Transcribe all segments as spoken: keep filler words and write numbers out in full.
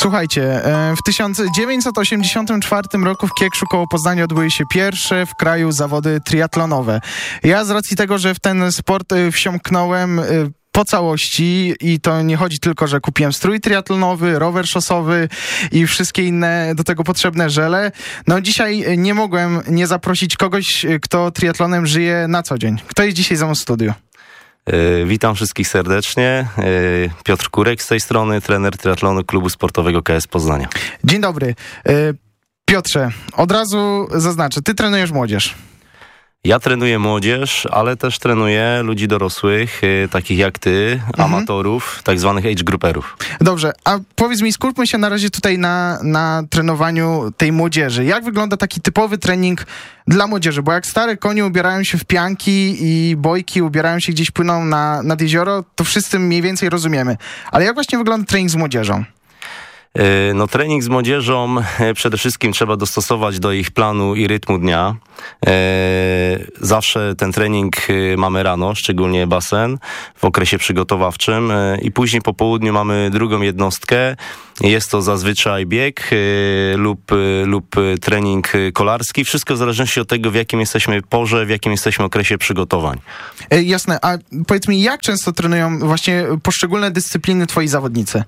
Słuchajcie, w tysiąc dziewięćset osiemdziesiątym czwartym roku w Kiekszu koło Poznania odbyły się pierwsze w kraju zawody triatlonowe. Ja z racji tego, że w ten sport wsiąknąłem po całości i to nie chodzi tylko, że kupiłem strój triatlonowy, rower szosowy i wszystkie inne do tego potrzebne żele. No dzisiaj nie mogłem nie zaprosić kogoś, kto triatlonem żyje na co dzień. Kto jest dzisiaj za mną w studiu? Witam wszystkich serdecznie. Piotr Kurek z tej strony, trener triatlonu klubu sportowego K S Poznania. Dzień dobry. Piotrze, od razu zaznaczę, ty trenujesz młodzież. Ja trenuję młodzież, ale też trenuję ludzi dorosłych, takich jak ty, mhm. amatorów, tak zwanych age grouperów. Dobrze, a powiedz mi, skupmy się na razie tutaj na, na trenowaniu tej młodzieży. Jak wygląda taki typowy trening dla młodzieży? Bo jak stare konie ubierają się w pianki i bojki, ubierają się gdzieś, płyną na, nad jezioro, to wszyscy mniej więcej rozumiemy. Ale jak właśnie wygląda trening z młodzieżą? No trening z młodzieżą przede wszystkim trzeba dostosować do ich planu i rytmu dnia. Zawsze ten trening mamy rano, szczególnie basen w okresie przygotowawczym i później po południu mamy drugą jednostkę. Jest to zazwyczaj bieg lub, lub trening kolarski. Wszystko w zależności od tego, w jakim jesteśmy porze, w jakim jesteśmy okresie przygotowań. Jasne, a powiedz mi, jak często trenują właśnie poszczególne dyscypliny twoi zawodnicy?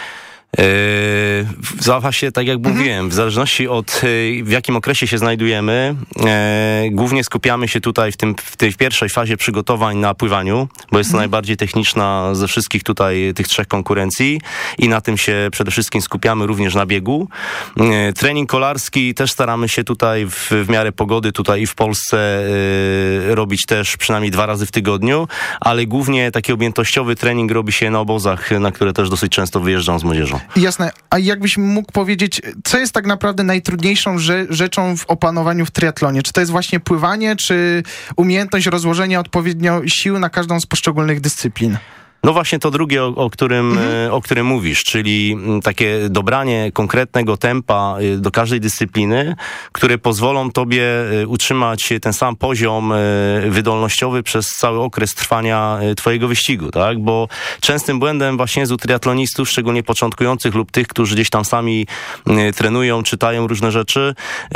Yy, właśnie tak jak mhm. mówiłem, w zależności od w jakim okresie się znajdujemy, e, głównie skupiamy się tutaj w, tym, w tej pierwszej fazie przygotowań na pływaniu, bo jest to mhm. najbardziej techniczna ze wszystkich tutaj tych trzech konkurencji i na tym się przede wszystkim skupiamy, również na biegu. E, trening kolarski też staramy się tutaj w, w miarę pogody tutaj i w Polsce e, robić też przynajmniej dwa razy w tygodniu, ale głównie taki objętościowy trening robi się na obozach, na które też dosyć często wyjeżdżam z młodzieżą. Jasne. A jakbyś mógł powiedzieć, co jest tak naprawdę najtrudniejszą rze- rzeczą w opanowaniu w triatlonie? Czy to jest właśnie pływanie, czy umiejętność rozłożenia odpowiednio sił na każdą z poszczególnych dyscyplin? No właśnie to drugie, o, o, którym, mhm. o którym mówisz, czyli takie dobranie konkretnego tempa do każdej dyscypliny, które pozwolą tobie utrzymać ten sam poziom wydolnościowy przez cały okres trwania twojego wyścigu, tak? Bo częstym błędem właśnie jest u triatlonistów, szczególnie początkujących lub tych, którzy gdzieś tam sami trenują, czytają różne rzeczy,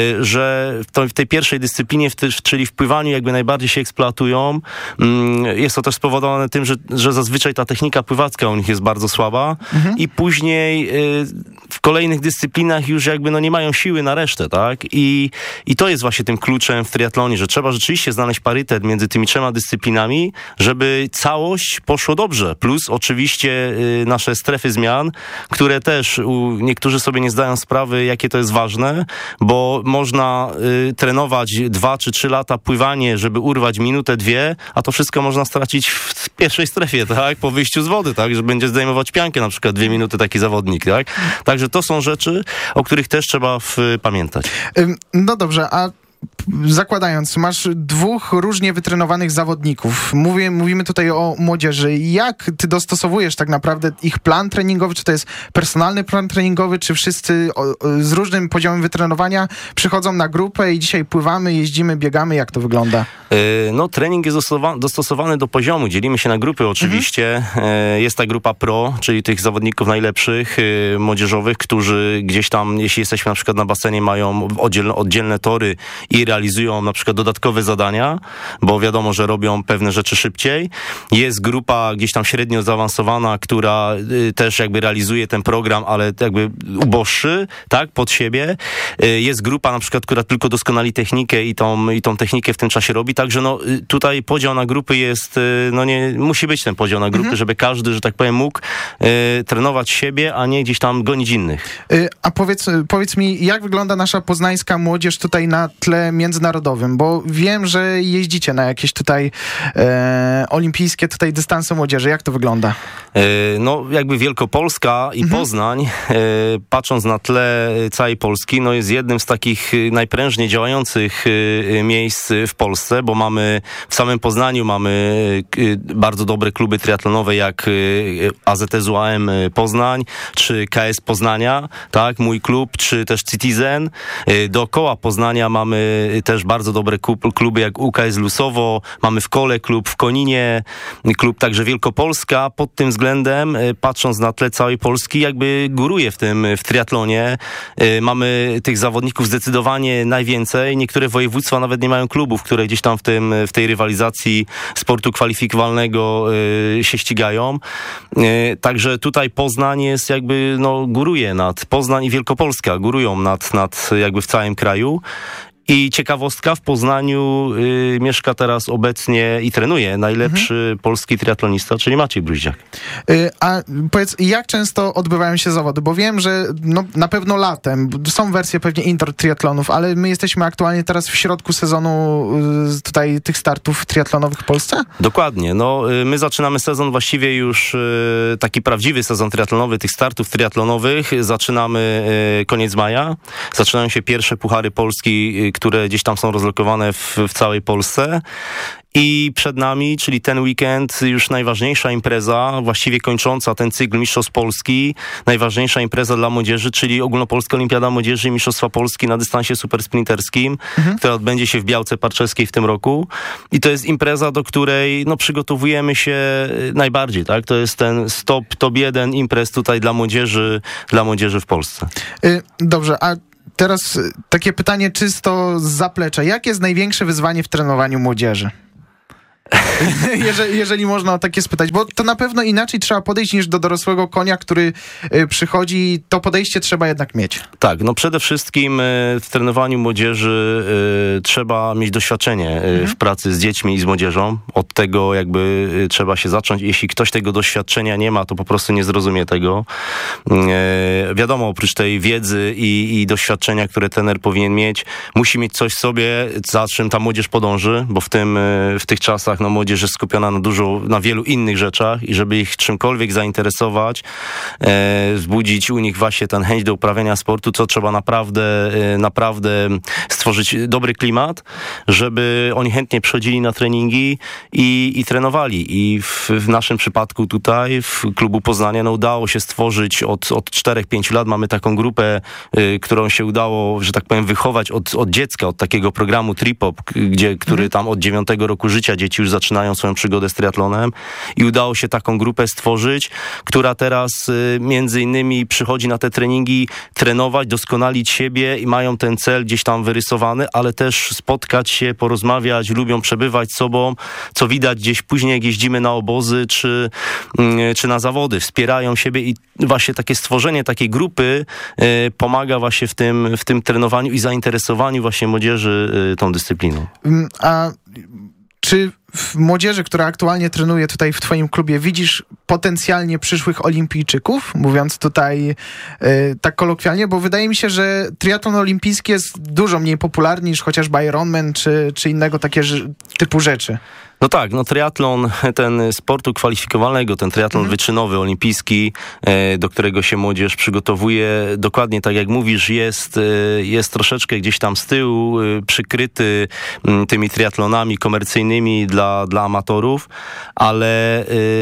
że w, to, w tej pierwszej dyscyplinie, w ty, czyli w pływaniu jakby najbardziej się eksploatują. Jest to też spowodowane tym, że, że zazwyczaj ta technika pływacka u nich jest bardzo słaba mhm. i później y, w kolejnych dyscyplinach już jakby no nie mają siły na resztę, tak? I, i to jest właśnie tym kluczem w triatlonie, że trzeba rzeczywiście znaleźć parytet między tymi trzema dyscyplinami, żeby całość poszło dobrze. Plus oczywiście y, nasze strefy zmian, które też u, niektórzy sobie nie zdają sprawy, jakie to jest ważne, bo można y, trenować dwa czy trzy lata pływanie, żeby urwać minutę, dwie, a to wszystko można stracić w pierwszej strefie, tak? Po wyjściu z wody, tak? Że będzie zdejmować piankę na przykład dwie minuty taki zawodnik, tak? Także to są rzeczy, o których też trzeba w, pamiętać. No dobrze, a zakładając, masz dwóch różnie wytrenowanych zawodników. Mówię, mówimy tutaj o młodzieży. Jak ty dostosowujesz tak naprawdę ich plan treningowy? Czy to jest personalny plan treningowy? Czy wszyscy o, o, z różnym poziomem wytrenowania przychodzą na grupę i dzisiaj pływamy, jeździmy, biegamy? Jak to wygląda? Yy, no, trening jest dostosowa- dostosowany do poziomu. Dzielimy się na grupy oczywiście. Mhm. Yy, jest ta grupa pro, czyli tych zawodników najlepszych, yy, młodzieżowych, którzy gdzieś tam, jeśli jesteśmy na przykład na basenie, mają oddzielne, oddzielne tory i realizują na przykład dodatkowe zadania, bo wiadomo, że robią pewne rzeczy szybciej. Jest grupa gdzieś tam średnio zaawansowana, która y, też jakby realizuje ten program, ale jakby uboższy, tak, pod siebie. Y, jest grupa na przykład, która tylko doskonali technikę i tą, i tą technikę w tym czasie robi, także no y, tutaj podział na grupy jest, y, no nie, musi być ten podział na grupy, mhm. żeby każdy, że tak powiem, mógł y, trenować siebie, a nie gdzieś tam gonić innych. Y, a powiedz, powiedz mi, jak wygląda nasza poznańska młodzież tutaj na tle międzynarodowym, bo wiem, że jeździcie na jakieś tutaj e, olimpijskie tutaj dystanse młodzieży. Jak to wygląda? E, no jakby Wielkopolska i mhm. Poznań, e, patrząc na tle całej Polski, no jest jednym z takich najprężniej działających e, miejsc w Polsce, bo mamy w samym Poznaniu mamy e, bardzo dobre kluby triatlonowe jak e, A Z S U A M Poznań, czy K S Poznania, tak, mój klub, czy też Citizen. E, dookoła Poznania mamy też bardzo dobre kluby jak U K S Lusowo, mamy w Kole klub, w Koninie klub, także Wielkopolska pod tym względem, patrząc na tle całej Polski, jakby góruje w tym, w triatlonie. Mamy tych zawodników zdecydowanie najwięcej. Niektóre województwa nawet nie mają klubów, które gdzieś tam w tym, w tej rywalizacji sportu kwalifikowalnego się ścigają. Także tutaj Poznań jest jakby, no, góruje nad, Poznań i Wielkopolska górują nad, nad jakby w całym kraju. I ciekawostka, w Poznaniu y, mieszka teraz obecnie i trenuje najlepszy mhm. polski triatlonista, czyli Maciej Bruździak. Y, a powiedz, jak często odbywają się zawody? Bo wiem, że no, na pewno latem, są wersje pewnie indoor triatlonów, ale my jesteśmy aktualnie teraz w środku sezonu y, tutaj tych startów triatlonowych w Polsce? Dokładnie. No, y, my zaczynamy sezon właściwie już y, taki prawdziwy sezon triatlonowy, tych startów triatlonowych. Zaczynamy y, koniec maja. Zaczynają się pierwsze Puchary Polski, y, które gdzieś tam są rozlokowane w, w całej Polsce. I przed nami, czyli ten weekend, już najważniejsza impreza, właściwie kończąca ten cykl Mistrzostw Polski, najważniejsza impreza dla młodzieży, czyli Ogólnopolska Olimpiada Młodzieży i Mistrzostwa Polski na dystansie supersprinterskim, mhm. która odbędzie się w Białce Parczewskiej w tym roku. I to jest impreza, do której no, przygotowujemy się najbardziej, tak? To jest ten stop, top jeden imprez tutaj dla młodzieży, dla młodzieży w Polsce. Y, dobrze, a teraz takie pytanie czysto z zaplecza. Jakie jest największe wyzwanie w trenowaniu młodzieży? jeżeli, jeżeli można o takie spytać, bo to na pewno inaczej trzeba podejść niż do dorosłego konia, który y, przychodzi, to podejście trzeba jednak mieć. Tak, no przede wszystkim y, w trenowaniu młodzieży y, trzeba mieć doświadczenie y, mhm. w pracy z dziećmi i z młodzieżą. Od tego jakby y, trzeba się zacząć. Jeśli ktoś tego doświadczenia nie ma, to po prostu nie zrozumie tego. Y, wiadomo, oprócz tej wiedzy i, i doświadczenia, które trener powinien mieć, musi mieć coś w sobie, za czym ta młodzież podąży, bo w tym, y, w tych czasach no, młodzież jest skupiona na dużo, na wielu innych rzeczach i żeby ich czymkolwiek zainteresować, e, wzbudzić u nich właśnie ten chęć do uprawiania sportu, co trzeba naprawdę, e, naprawdę stworzyć dobry klimat, żeby oni chętnie przychodzili na treningi i, i trenowali. I w, w naszym przypadku tutaj, w klubu Poznania, no udało się stworzyć od, od czterech pięciu lat, mamy taką grupę, y, którą się udało, że tak powiem, wychować od, od dziecka, od takiego programu Tripop, gdzie, który tam od dziewiątego roku życia dzieci już zaczynają swoją przygodę z triatlonem i udało się taką grupę stworzyć, która teraz y, między innymi przychodzi na te treningi trenować, doskonalić siebie i mają ten cel gdzieś tam wyrysowany, ale też spotkać się, porozmawiać, lubią przebywać z sobą, co widać gdzieś później, jak jeździmy na obozy czy, y, czy na zawody. Wspierają siebie i właśnie takie stworzenie takiej grupy y, pomaga właśnie w tym, w tym trenowaniu i zainteresowaniu właśnie młodzieży y, tą dyscypliną. A czy w młodzieży, która aktualnie trenuje tutaj w twoim klubie, widzisz potencjalnie przyszłych olimpijczyków? Mówiąc tutaj y, tak kolokwialnie, bo wydaje mi się, że triatlon olimpijski jest dużo mniej popularny niż chociażby Ironman czy, czy innego takie typu rzeczy. No tak, no triatlon, ten sportu kwalifikowalnego, ten triatlon mhm. wyczynowy, olimpijski, do którego się młodzież przygotowuje, dokładnie tak jak mówisz, jest, jest troszeczkę gdzieś tam z tyłu, przykryty tymi triatlonami komercyjnymi dla, dla amatorów, ale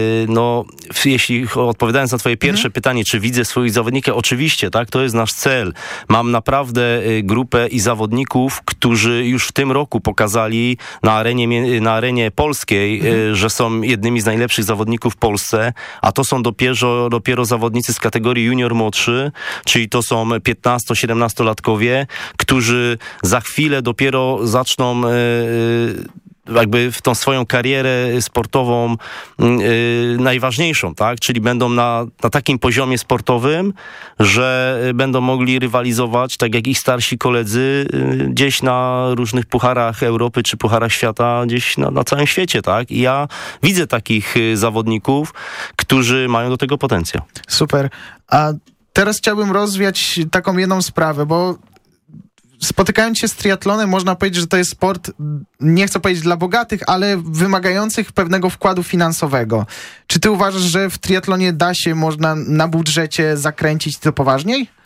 no, jeśli odpowiadając na twoje pierwsze mhm. pytanie, czy widzę swoich zawodników, oczywiście, tak, to jest nasz cel. Mam naprawdę grupę i zawodników, którzy już w tym roku pokazali na arenie, na arenie polskiej, mhm. że są jednymi z najlepszych zawodników w Polsce, a to są dopiero, dopiero zawodnicy z kategorii junior młodszy, czyli to są piętnasto-siedemnastolatkowie, którzy za chwilę dopiero zaczną yy, jakby w tą swoją karierę sportową yy, najważniejszą, tak? Czyli będą na, na takim poziomie sportowym, że będą mogli rywalizować, tak jak ich starsi koledzy, yy, gdzieś na różnych pucharach Europy czy pucharach świata, gdzieś na, na całym świecie, tak? I ja widzę takich yy, zawodników, którzy mają do tego potencjał. Super. A teraz chciałbym rozwiać taką jedną sprawę, bo spotykając się z triatlonem, można powiedzieć, że to jest sport, nie chcę powiedzieć dla bogatych, ale wymagających pewnego wkładu finansowego. Czy ty uważasz, że w triatlonie da się, można na budżecie zakręcić to poważniej?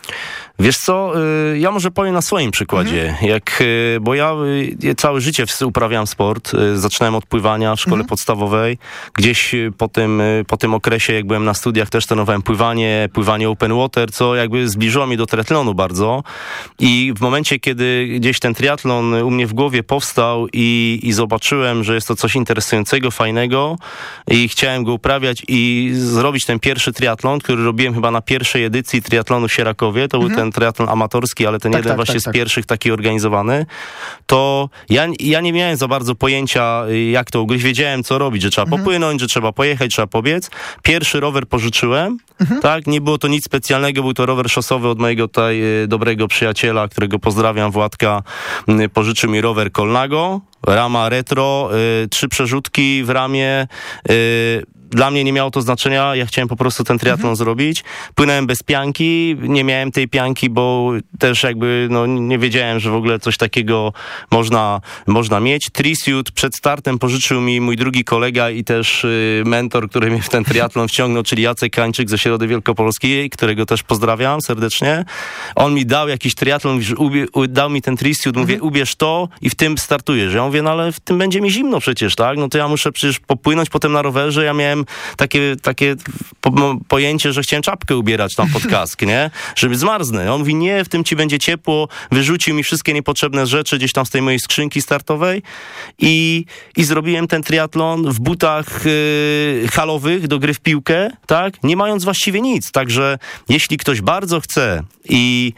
Wiesz co, ja może powiem na swoim przykładzie, mhm. jak, bo ja całe życie uprawiam sport, zaczynałem od pływania w szkole mhm. podstawowej, gdzieś po tym, po tym okresie, jak byłem na studiach, też trenowałem pływanie, pływanie open water, co jakby zbliżyło mnie do triatlonu bardzo i w momencie, kiedy gdzieś ten triatlon u mnie w głowie powstał i, i zobaczyłem, że jest to coś interesującego, fajnego i chciałem go uprawiać i zrobić ten pierwszy triatlon, który robiłem chyba na pierwszej edycji triatlonu w Sierakowie, to mhm. był ten triatlon amatorski, ale ten tak, jeden tak, właśnie tak, z tak. pierwszych taki organizowany, to ja, ja nie miałem za bardzo pojęcia, jak to ugryźć. Wiedziałem, co robić, że trzeba mhm. popłynąć, że trzeba pojechać, trzeba pobiec. Pierwszy rower pożyczyłem, mhm. tak, nie było to nic specjalnego, był to rower szosowy od mojego tutaj dobrego przyjaciela, którego pozdrawiam, Władka, pożyczył mi rower Colnago, rama retro, y, trzy przerzutki w ramie, y, dla mnie nie miało to znaczenia, ja chciałem po prostu ten triatlon mhm. zrobić. Płynąłem bez pianki, nie miałem tej pianki, bo też jakby no, nie wiedziałem, że w ogóle coś takiego można, można mieć. Trisuit przed startem pożyczył mi mój drugi kolega i też y, mentor, który mnie w ten triatlon wciągnął, czyli Jacek Kańczyk ze Środy Wielkopolskiej, którego też pozdrawiam serdecznie. On mi dał jakiś triatlon, dał mi ten Trisuit, mówię, mhm. ubierz to i w tym startujesz. Ja mówię, no ale w tym będzie mi zimno przecież, tak? No to ja muszę przecież popłynąć potem na rowerze, ja miałem takie, takie po, pojęcie, że chciałem czapkę ubierać tam pod kask, nie? Żeby zmarznę. On mówi, nie, w tym ci będzie ciepło, wyrzucił mi wszystkie niepotrzebne rzeczy gdzieś tam z tej mojej skrzynki startowej i, i zrobiłem ten triatlon w butach yy, halowych do gry w piłkę, tak? Nie mając właściwie nic. Także jeśli ktoś bardzo chce i,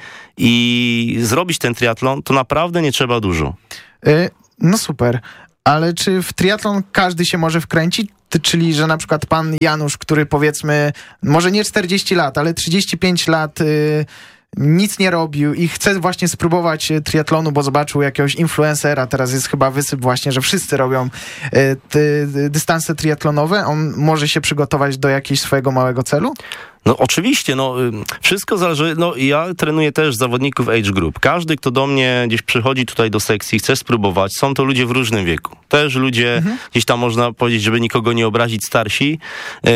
i zrobić ten triatlon, to naprawdę nie trzeba dużo. Yy, no super. Ale czy w triatlon każdy się może wkręcić? Czyli, że na przykład pan Janusz, który powiedzmy, może nie czterdzieści lat, ale trzydzieści pięć lat y, nic nie robił i chce właśnie spróbować triatlonu, bo zobaczył jakiegoś influencera, teraz jest chyba wysyp właśnie, że wszyscy robią y, ty, dystanse triatlonowe, on może się przygotować do jakiegoś swojego małego celu? No oczywiście, no wszystko zależy, no ja trenuję też zawodników age group. Każdy, kto do mnie gdzieś przychodzi tutaj do sekcji, chce spróbować, są to ludzie w różnym wieku. Też ludzie, mhm. gdzieś tam można powiedzieć, żeby nikogo nie obrazić, starsi. Yy,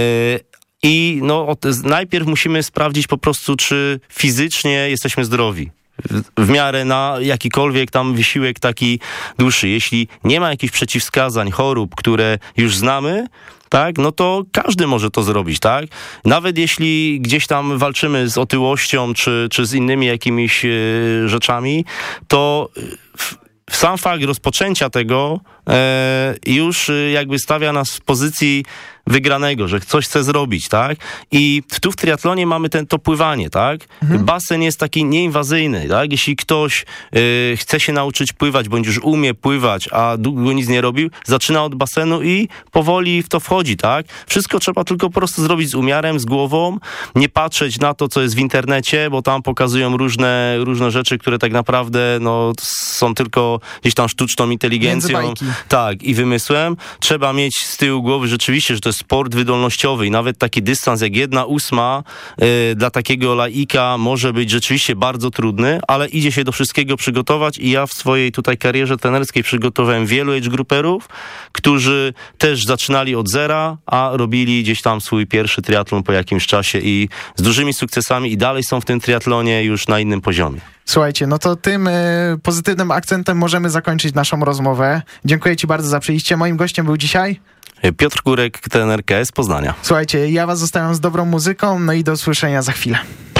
I no od, najpierw musimy sprawdzić po prostu, czy fizycznie jesteśmy zdrowi. W miarę na jakikolwiek tam wysiłek taki dłuższy. Jeśli nie ma jakichś przeciwwskazań, chorób, które już znamy, tak, no to każdy może to zrobić, tak? Nawet jeśli gdzieś tam walczymy z otyłością, czy, czy z innymi jakimiś yy, rzeczami, to w, w sam fakt rozpoczęcia tego e, już jakby stawia nas w pozycji wygranego, że coś chce zrobić, tak? I tu w triatlonie mamy ten, to pływanie, tak? Mhm. Basen jest taki nieinwazyjny, tak? Jeśli ktoś y, chce się nauczyć pływać, bądź już umie pływać, a długo nic nie robił, zaczyna od basenu i powoli w to wchodzi, tak? Wszystko trzeba tylko po prostu zrobić z umiarem, z głową, nie patrzeć na to, co jest w internecie, bo tam pokazują różne, różne rzeczy, które tak naprawdę no, są tylko gdzieś tam sztuczną inteligencją, tak, i wymysłem. Trzeba mieć z tyłu głowy rzeczywiście, że to jest sport wydolnościowy i nawet taki dystans jak jedna ósma y, dla takiego laika może być rzeczywiście bardzo trudny, ale idzie się do wszystkiego przygotować i ja w swojej tutaj karierze trenerskiej przygotowałem wielu age grouperów, którzy też zaczynali od zera, a robili gdzieś tam swój pierwszy triatlon po jakimś czasie i z dużymi sukcesami i dalej są w tym triatlonie już na innym poziomie. Słuchajcie, no to tym y, pozytywnym akcentem możemy zakończyć naszą rozmowę. Dziękuję ci bardzo za przyjście. Moim gościem był dzisiaj Piotr Kurek, trener K S Poznania. Słuchajcie, ja was zostawiam z dobrą muzyką, no i do usłyszenia za chwilę.